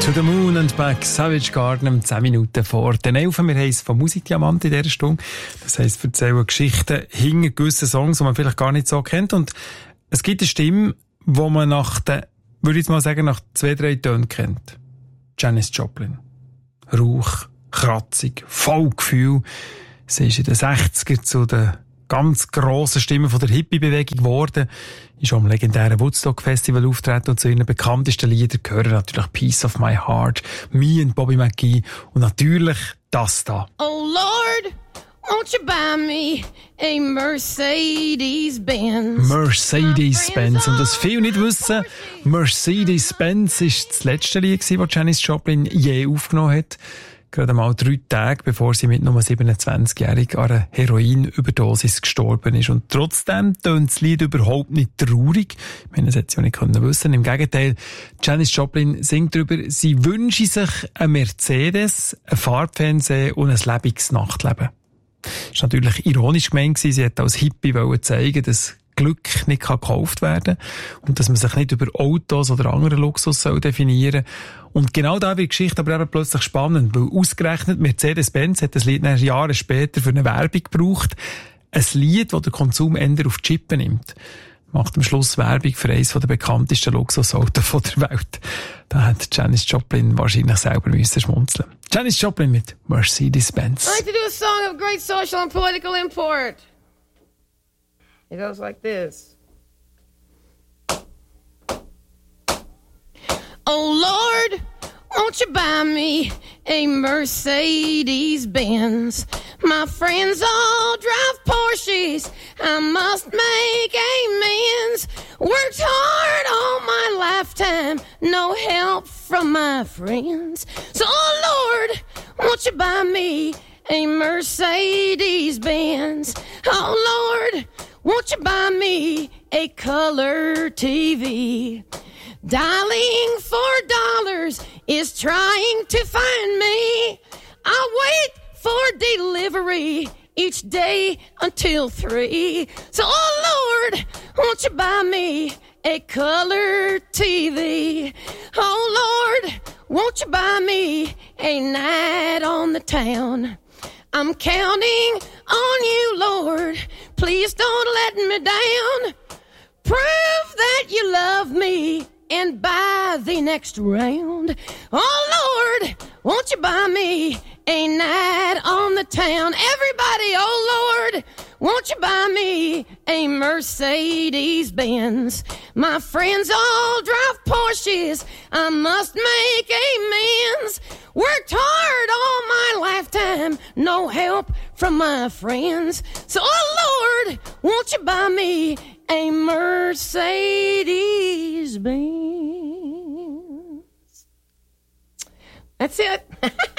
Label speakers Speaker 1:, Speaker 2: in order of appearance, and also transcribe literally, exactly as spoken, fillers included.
Speaker 1: To the Moon and Back, Savage Garden, zehn Minuten vor den elf. Wir haben es von Musikdiamant in dieser Stunde. Das heisst, wir erzählen Geschichten hinter gewissen Songs, die man vielleicht gar nicht so kennt. Und es gibt eine Stimme, die man nach den, würde ich jetzt mal sagen, nach zwei, drei Tönen kennt. Janis Joplin. Rauch, kratzig, voll Gefühl. Sie ist in den sechziger zu der ganz grossen Stimme von der Hippie-Bewegung geworden, ist am legendären Woodstock-Festival auftreten und zu ihren bekanntesten Liedern gehören natürlich Piece of My Heart, Me and Bobby McGee und natürlich das da.
Speaker 2: Oh Lord, won't you buy me a Mercedes-Benz?
Speaker 1: Mercedes-Benz. Und was viele nicht wissen, Mercedes-Benz ist das letzte Lied, das Janis Joplin je aufgenommen hat. Gerade mal drei Tage, bevor sie mit nur siebenundzwanzigjährig an einer Heroinüberdosis gestorben ist. Und trotzdem tönt das Lied überhaupt nicht traurig. Ich meine, das hätte sie auch nicht können wissen. Im Gegenteil, Janis Joplin singt darüber, sie wünsche sich einen Mercedes, ein Farbfernsehen und ein lebendiges Nachtleben. Das war natürlich ironisch gemeint. Sie hat als Hippie zeigen, dass Glück nicht gekauft werden kann und dass man sich nicht über Autos oder anderen Luxus soll definieren soll. Und genau da wird die Geschichte aber eben plötzlich spannend, weil ausgerechnet Mercedes-Benz hat das Lied nach Jahre später für eine Werbung gebraucht. Ein Lied, das der Konsum eher auf die Chippe nimmt. Macht am Schluss Werbung für eines der bekanntesten Luxusautos der Welt. Da hat Janis Joplin wahrscheinlich selber müssen schmunzeln. Janis Joplin mit Mercedes-Benz.
Speaker 2: I'd like to do a song of great social and political import. It goes like this. Oh Lord, won't you buy me a Mercedes-Benz? My friends all drive Porsches, I must make amends. Worked hard all my lifetime, no help from my friends. So oh Lord, won't you buy me a Mercedes-Benz? Oh Lord, won't you buy me a color T V? Dialing for dollars is trying to find me. I wait for delivery each day until three. So, oh Lord, won't you buy me a color T V? Oh Lord, won't you buy me a night on the town? I'm counting on you, Lord. Please don't let me down. Prove that you love me and buy the next round. Oh, Lord, won't you buy me a night on the town? Everybody, oh, Lord, won't you buy me a Mercedes-Benz? My friends all drive Porsches. I must make amends. Worked hard all my lifetime, no help from my friends. So, oh Lord, won't you buy me a Mercedes-Benz? That's it.